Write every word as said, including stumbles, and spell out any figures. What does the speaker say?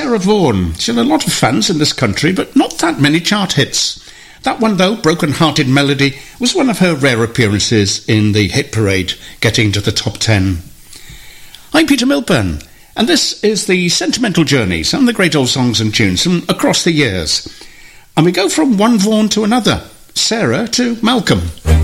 Sarah Vaughan. She had a lot of fans in this country, but not that many chart hits. That one, though, Broken Hearted Melody, was one of her rare appearances in the hit parade, getting to the top ten. I'm Peter Milburn, and this is the Sentimental Journey, some of the great old songs and tunes from across the years. And we go from one Vaughan to another, Sarah to Malcolm.